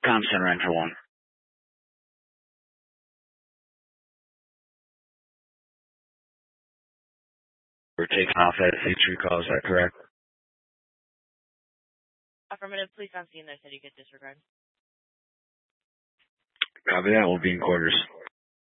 Com Center Enter 1. We're taking off at 6 recall, is that correct? Affirmative, police on scene, there said you get disregard. Copy that, we'll be in quarters.